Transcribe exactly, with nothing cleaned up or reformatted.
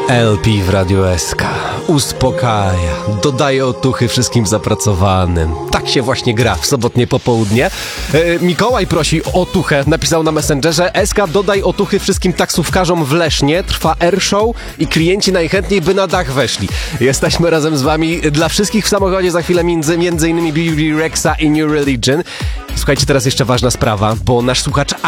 L P w Radiu S K uspokaja, dodaje otuchy wszystkim zapracowanym. Tak się właśnie gra w sobotnie popołudnie. E, Mikołaj prosi o otuchę, napisał na Messengerze. S K, dodaj otuchy wszystkim taksówkarzom w Lesznie. Trwa airshow i klienci najchętniej by na dach weszli. Jesteśmy razem z wami. Dla wszystkich w samochodzie za chwilę między, między innymi B B Rexa i New Religion. Słuchajcie, teraz jeszcze ważna sprawa, bo nasz słuchacz